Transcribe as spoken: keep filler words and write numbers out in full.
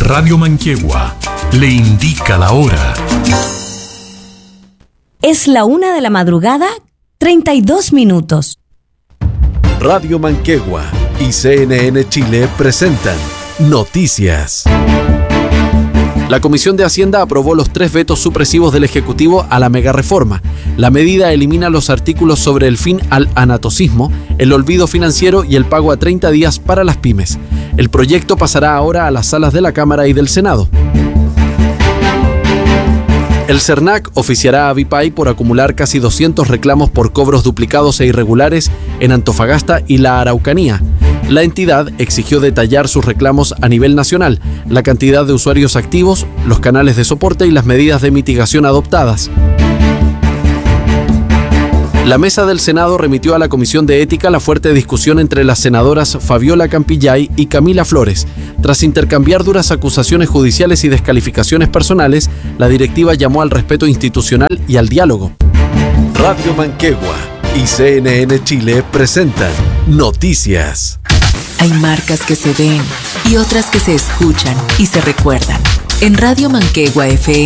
Radio Manquehue le indica la hora. Es la una de la madrugada, treinta y dos minutos. Radio Manquehue y C N N Chile presentan Noticias. La Comisión de Hacienda aprobó los tres vetos supresivos del Ejecutivo a la megareforma. La medida elimina los artículos sobre el fin al anatocismo, el olvido financiero y el pago a treinta días para las pymes. El proyecto pasará ahora a las salas de la Cámara y del Senado. El CERNAC oficiará a Vipay por acumular casi doscientos reclamos por cobros duplicados e irregulares en Antofagasta y la Araucanía. La entidad exigió detallar sus reclamos a nivel nacional, la cantidad de usuarios activos, los canales de soporte y las medidas de mitigación adoptadas. La mesa del Senado remitió a la Comisión de Ética la fuerte discusión entre las senadoras Fabiola Campillay y Camila Flores. Tras intercambiar duras acusaciones judiciales y descalificaciones personales, la directiva llamó al respeto institucional y al diálogo. Radio Manquehue y C N N Chile presentan Noticias. Hay marcas que se ven y otras que se escuchan y se recuerdan. En Radio Manquehue F